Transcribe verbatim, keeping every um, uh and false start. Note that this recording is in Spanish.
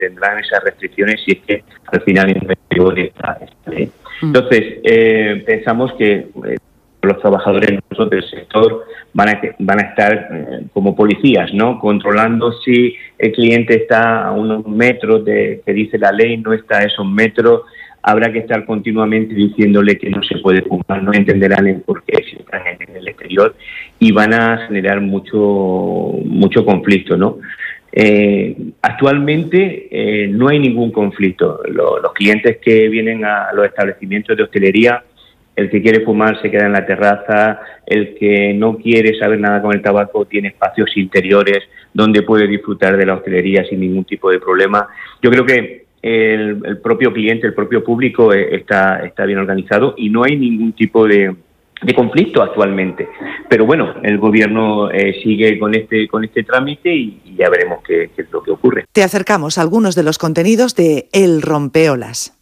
tendrán esas restricciones si es que al final entra en vigor esta, esta ley. Entonces, eh, pensamos que eh, los trabajadores nosotros del sector van a, van a estar eh, como policías, ¿no? Controlando si el cliente está a unos metros de que dice la ley, no está a esos metros. Habrá que estar continuamente diciéndole que no se puede fumar, no entenderán el por qué si están en el exterior y van a generar mucho mucho conflicto, ¿no? Eh, actualmente eh, no hay ningún conflicto. Los, los clientes que vienen a los establecimientos de hostelería, el que quiere fumar se queda en la terraza, el que no quiere saber nada con el tabaco tiene espacios interiores donde puede disfrutar de la hostelería sin ningún tipo de problema. Yo creo que el, el propio cliente, el propio público eh, está, está bien organizado y no hay ningún tipo de, de conflicto actualmente. Pero bueno, el gobierno eh, sigue con este, con este trámite y, y ya veremos qué, qué es lo que ocurre. Te acercamos a algunos de los contenidos de El Rompeolas.